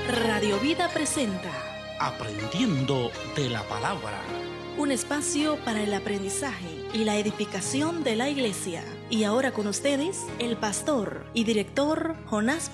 Radio Vida presenta Aprendiendo de la Palabra, un espacio para el aprendizaje y la edificación de la iglesia. Y ahora con ustedes, el pastor y director Jonás